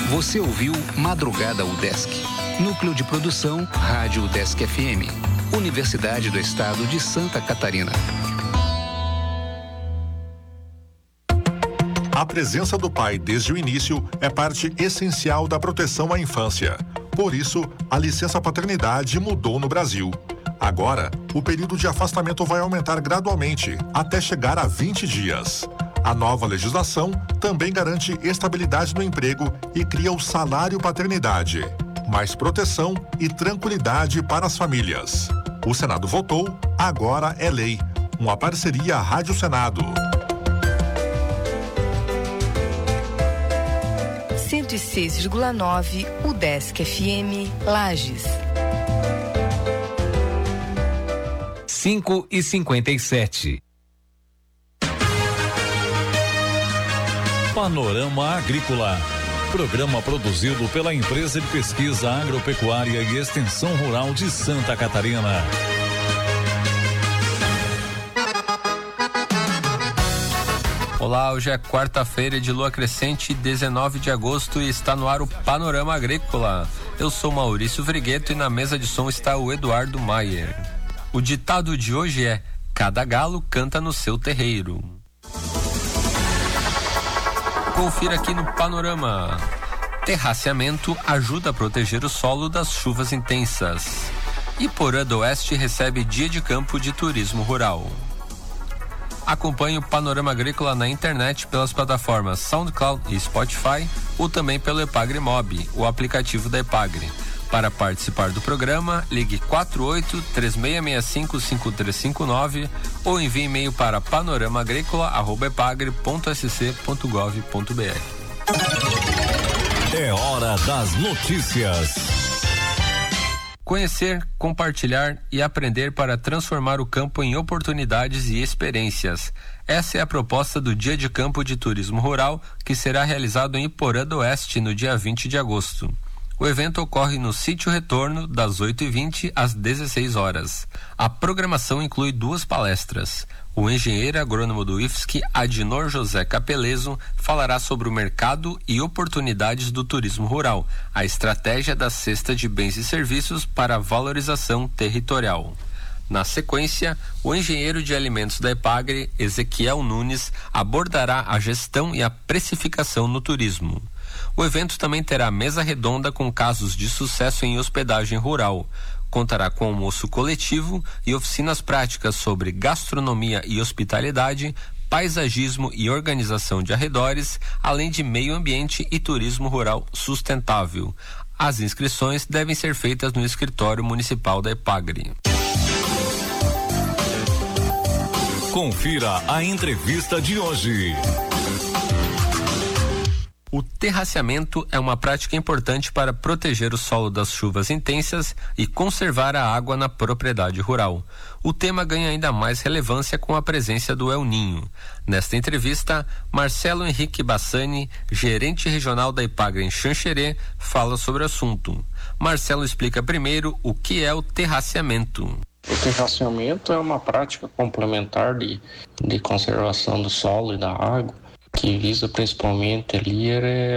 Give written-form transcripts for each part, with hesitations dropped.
Você ouviu Madrugada UDESC. Núcleo de Produção, Rádio UDESC FM. Universidade do Estado de Santa Catarina. A presença do pai desde o início é parte essencial da proteção à infância. Por isso, a licença paternidade mudou no Brasil. Agora, o período de afastamento vai aumentar gradualmente, até chegar a 20 dias. A nova legislação também garante estabilidade no emprego e cria o salário paternidade. Mais proteção e tranquilidade para as famílias. O Senado votou, agora é lei. Uma parceria Rádio Senado. 106,9 UDESC FM Lages. 5h57. Panorama Agrícola. Programa produzido pela Empresa de Pesquisa Agropecuária e Extensão Rural de Santa Catarina. Olá, hoje é quarta-feira de lua crescente, 19 de agosto, e está no ar o Panorama Agrícola. Eu sou Maurício Vrigueto e na mesa de som está o Eduardo Maier. O ditado de hoje é: cada galo canta no seu terreiro. Confira aqui no Panorama. Terraceamento ajuda a proteger o solo das chuvas intensas. Iporã do Oeste recebe dia de campo de turismo rural. Acompanhe o Panorama Agrícola na internet pelas plataformas SoundCloud e Spotify ou também pelo Epagre Mob, o aplicativo da Epagre. Para participar do programa, ligue 48-3665-5359 ou envie e-mail para panoramaagrícola@epagre.sc.gov.br. É hora das notícias. Conhecer, compartilhar e aprender para transformar o campo em oportunidades e experiências. Essa é a proposta do Dia de Campo de Turismo Rural, que será realizado em Iporã do Oeste no dia 20 de agosto. O evento ocorre no Sítio Retorno, das 8h20 às 16 horas. A programação inclui 2 palestras. O engenheiro agrônomo do IFSC, Adinor José Capelezo, falará sobre o mercado e oportunidades do turismo rural, a estratégia da cesta de bens e serviços para a valorização territorial. Na sequência, o engenheiro de alimentos da Epagre, Ezequiel Nunes, abordará a gestão e a precificação no turismo. O evento também terá mesa redonda com casos de sucesso em hospedagem rural. Contará com almoço coletivo e oficinas práticas sobre gastronomia e hospitalidade, paisagismo e organização de arredores, além de meio ambiente e turismo rural sustentável. As inscrições devem ser feitas no escritório municipal da Epagre. Confira a entrevista de hoje. O terraceamento é uma prática importante para proteger o solo das chuvas intensas e conservar a água na propriedade rural. O tema ganha ainda mais relevância com a presença do El Ninho. Nesta entrevista, Marcelo Henrique Bassani, gerente regional da Epagre em Xanxerê, fala sobre o assunto. Marcelo explica primeiro o que é o terraceamento. O terraceamento é uma prática complementar de conservação do solo e da água, que visa principalmente ali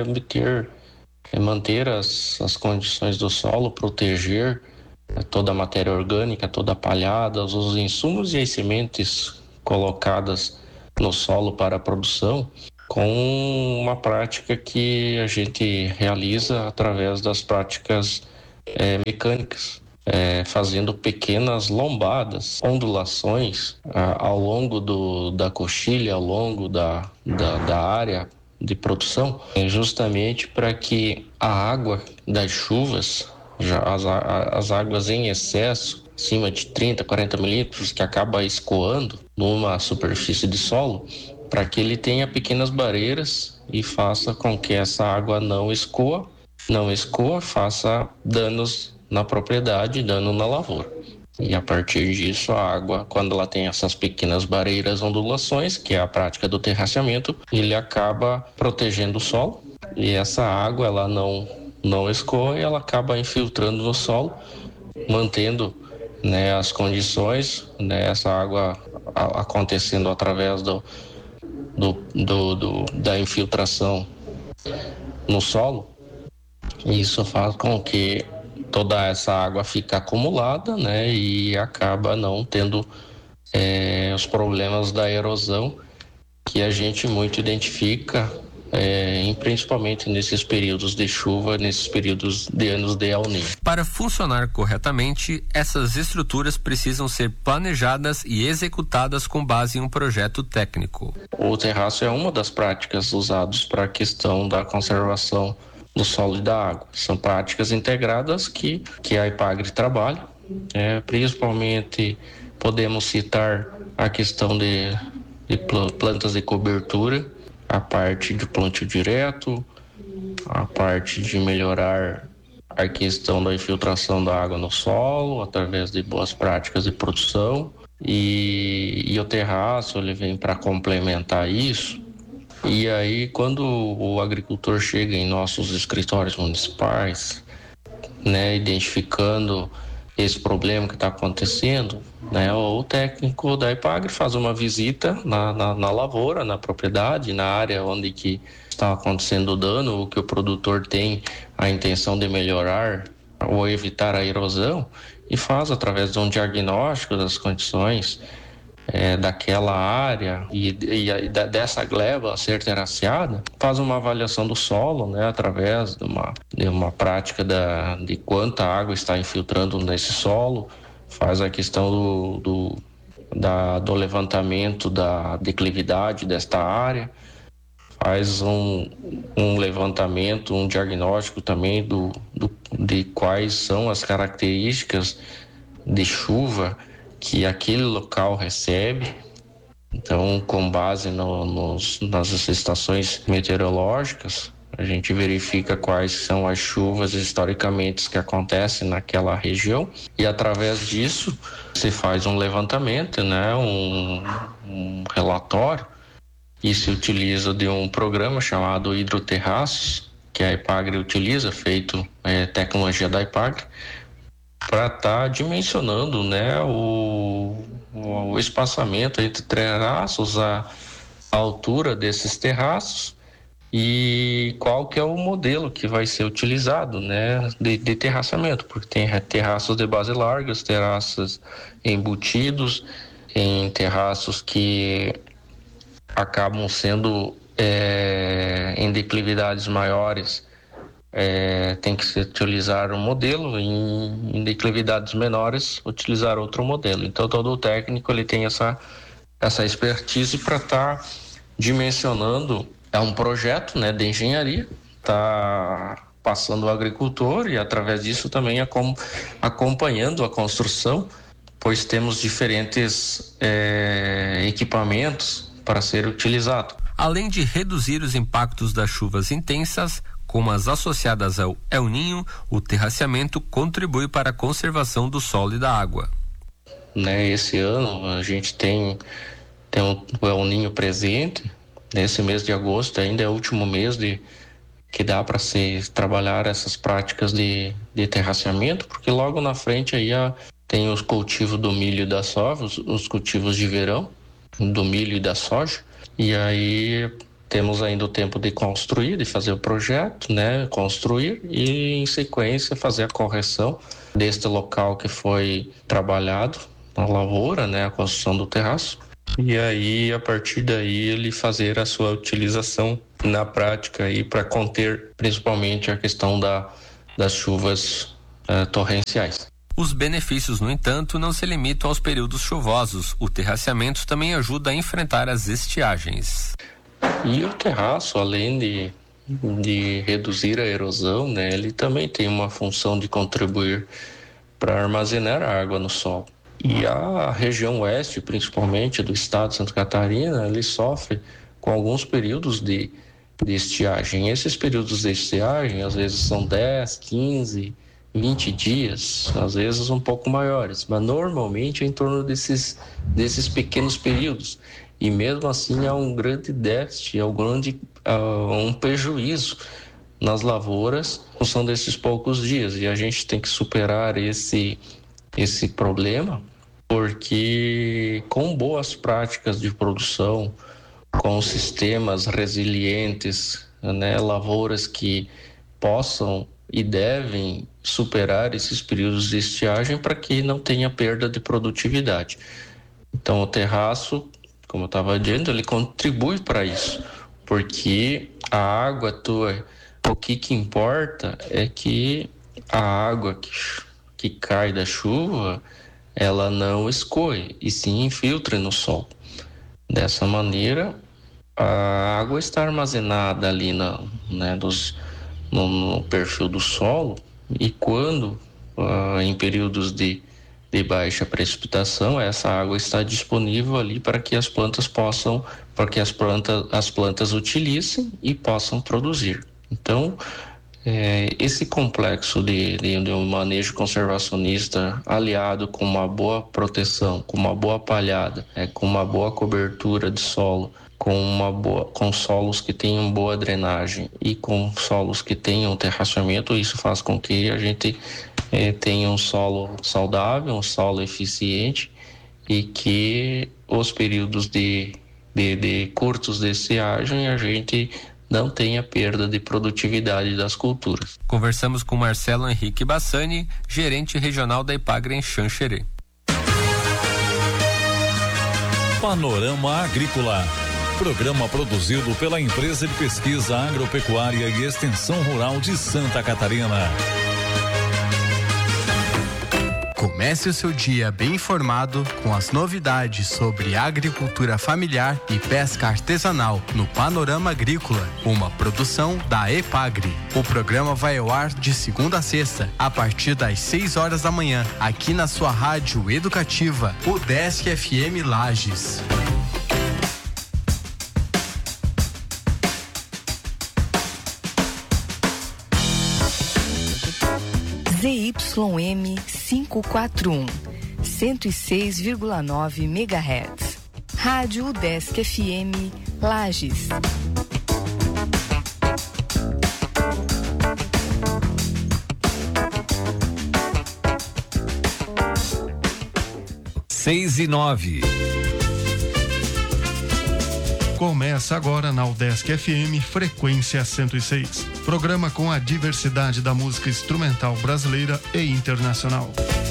manter as condições do solo, proteger toda a matéria orgânica, toda a palhada, os insumos e as sementes colocadas no solo para a produção, com uma prática que a gente realiza através das práticas mecânicas, fazendo pequenas lombadas, ondulações ao longo da coxilha, ao longo da área de produção, justamente para que a água das chuvas, as águas em excesso, acima de 30, 40 milímetros, que acaba escoando numa superfície de solo, para que ele tenha pequenas barreiras e faça com que essa água não escoa, faça danos na propriedade, dano na lavoura. E a partir disso, a água, quando ela tem essas pequenas barreiras, ondulações, que é a prática do terraceamento, ele acaba protegendo o solo, e essa água ela não escoa e ela acaba infiltrando no solo, mantendo, né, as condições, né, essa água acontecendo através da infiltração no solo, E isso faz com que toda essa água fique acumulada, né, e acaba não tendo os problemas da erosão que a gente muito identifica, principalmente nesses períodos de chuva, nesses períodos de anos de El Niño. Para funcionar corretamente, essas estruturas precisam ser planejadas e executadas com base em um projeto técnico. O terraço é uma das práticas usadas para a questão da conservação do solo e da água. São práticas integradas que a IPAGRE trabalha, principalmente podemos citar a questão de plantas de cobertura, a parte de plantio direto, a parte de melhorar a questão da infiltração da água no solo através de boas práticas de produção, e o terraço ele vem para complementar isso. E aí, quando o agricultor chega em nossos escritórios municipais, né, identificando esse problema que está acontecendo, né, o técnico da IPAGRE faz uma visita na lavoura, na propriedade, na área onde que está acontecendo o dano, o que o produtor tem a intenção de melhorar ou evitar a erosão, e faz através de um diagnóstico das condições daquela área e dessa gleba a ser terraceada, faz uma avaliação do solo, né, através de uma prática de quanta água está infiltrando nesse solo, faz a questão do levantamento da declividade desta área, faz um levantamento, um diagnóstico também de quais são as características de chuva que aquele local recebe. Então, com base nas estações meteorológicas, a gente verifica quais são as chuvas historicamente que acontecem naquela região, e através disso se faz um levantamento, né, um relatório, e se utiliza de um programa chamado Hidroterraços, que a IPAGRE utiliza, feito tecnologia da IPAGRE, para estar dimensionando, né, o espaçamento entre terraços, a altura desses terraços e qual que é o modelo que vai ser utilizado, né, de terraçamento, porque tem terraços de base largas, terraços embutidos, em terraços que acabam sendo em declividades maiores, tem que se utilizar um modelo, em declividades menores utilizar outro modelo. Então todo o técnico ele tem essa expertise para estar dimensionando. É um projeto, né, de engenharia, está passando o agricultor e através disso também acompanhando a construção, pois temos diferentes equipamentos para ser utilizado. Além de reduzir os impactos das chuvas intensas, como as associadas ao El Niño, o terraceamento contribui para a conservação do solo e da água. Esse ano a gente tem o El Niño presente. Nesse mês de agosto ainda é o último mês que dá para se trabalhar essas práticas de terraceamento, porque logo na frente aí tem os cultivos do milho e da soja, os cultivos de verão do milho e da soja, e aí temos ainda o tempo de construir, de fazer o projeto, né, construir e em sequência fazer a correção deste local que foi trabalhado na lavoura, né, a construção do terraço. E aí, a partir daí, ele fazer a sua utilização na prática aí para conter principalmente a questão das chuvas torrenciais. Os benefícios, no entanto, não se limitam aos períodos chuvosos. O terraceamento também ajuda a enfrentar as estiagens. E o terraço, além de reduzir a erosão, né, ele também tem uma função de contribuir para armazenar a água no solo. E a região oeste, principalmente do estado de Santa Catarina, ele sofre com alguns períodos de estiagem. Esses períodos de estiagem, às vezes são 10, 15, 20 dias, às vezes um pouco maiores, mas normalmente é em torno desses pequenos períodos. E mesmo assim há um grande déficit, um prejuízo nas lavouras em função desses poucos dias. E a gente tem que superar esse problema, porque com boas práticas de produção, com sistemas resilientes, né, lavouras que possam e devem superar esses períodos de estiagem para que não tenha perda de produtividade. Então, o terraço, como eu estava dizendo, ele contribui para isso, porque a água atua. O que importa é que a água que cai da chuva, ela não escoe, e sim infiltre no solo. Dessa maneira, a água está armazenada ali no perfil do solo, e quando, em períodos de baixa precipitação, essa água está disponível ali para que as plantas utilizem e possam produzir. Então, esse complexo de um manejo conservacionista aliado com uma boa proteção, com uma boa palhada, com uma boa cobertura de solo, com solos que tenham boa drenagem e com solos que tenham terraceamento, isso faz com que a gente tenha um solo saudável, um solo eficiente, e que os períodos de curtos de estiagem a gente não tenha perda de produtividade das culturas. Conversamos com Marcelo Henrique Bassani, gerente regional da Epagre em Xanxerê. Panorama Agrícola. Programa produzido pela Empresa de Pesquisa Agropecuária e Extensão Rural de Santa Catarina. Comece o seu dia bem informado com as novidades sobre agricultura familiar e pesca artesanal no Panorama Agrícola, uma produção da Epagre. O programa vai ao ar de segunda a sexta, a partir das 6 horas da manhã, aqui na sua rádio educativa, UDESC FM Lages. ZYM 541, 106,9 MHz. Rádio UDESC FM Lages. Seis e 9. Começa agora na UDESC FM, frequência 106. Programa com a diversidade da música instrumental brasileira e internacional.